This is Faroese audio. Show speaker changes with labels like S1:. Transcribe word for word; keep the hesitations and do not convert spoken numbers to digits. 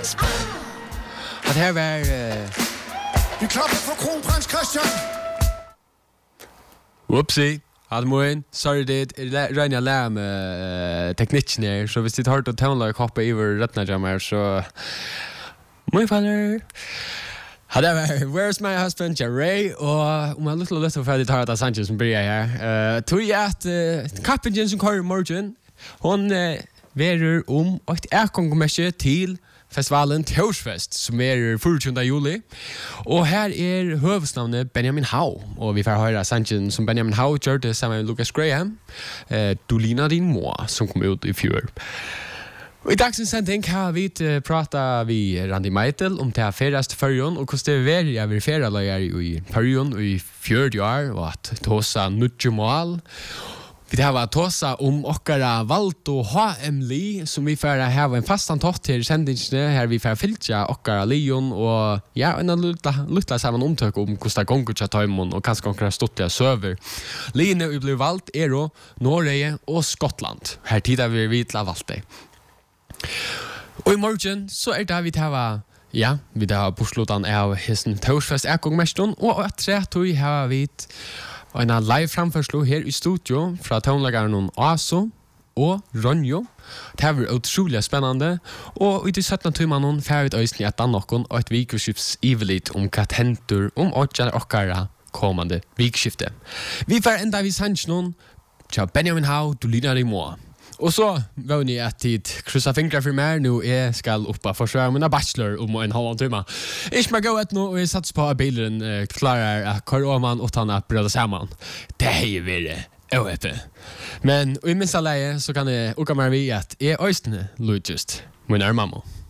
S1: At her var... Uh...
S2: Vi klapper for kronprins Christian.
S1: Whoopsie. Ad morgen, sorry det regner jeg lære med uh, teknikken her, så hvis de tar til å tøvnlag hoppe over rettene jammer, så... Muy faller. Hade var Where's My Husband Jerry og om jeg lytter litt for ferdig tar at Sanchez som bryr her. Uh, tog jeg at uh, kappen som kører i morgen, hun uh, verer om et ekongommerke til festivalen Torsfest, som er fjortjunde juli. Og her er høvesnavnet Benjamin Hau. Og vi får høre Sanchez som Benjamin Hau gjør det sammen med Lucas Graham. Uh, Du ligner din mor, som kom ut i fjor. Og i dagens sending har vi uh, pratet vi Randi Meitel om det her feriast førjon, og hvordan det er jeg vil feraløyer i førjon og i fjørde år, og at tåsa nudje mål. Vi har tåsa om okkara valgt og H M-li, som vi får ha en fastan tott til sendingsene, her vi får fyltja okkara lion, og ja, en lutla sammen omtøk om hvordan det gonger til tøymon, og kanskje okkara stortlige søver. Liene vi blir valgt er jo Norge og Skottland. Her tida vi vitla valgt det. Og i morgen så er det vi tar ja, vi tar burslutan av hesten Torsfest ekongmeston, og etter at vi har vi en live framførslo her i studio fra tonlagaren Aso og Ronjo. Det var utrolig spennende, og i de sytten timmene får vi øyne et annokken og et vikeskifts ivelit om hva tentur om åtjan okkara kommande vikskifte. Vi får enda vi sanns noen til Benjamin Hau, Du ligner din mor. Og så var ni at tid kryssa fingrar for meg, nå jeg skal oppa forsvare min bachelor om en halv timme. Ikke meg gå et nå, og jeg sats på at bilen uh, klarer at koroman og tanna brøda sammen. Det er vært øype. Men i minsta leie så kan jeg uka meg vi at jeg øystene lujust min er mamma.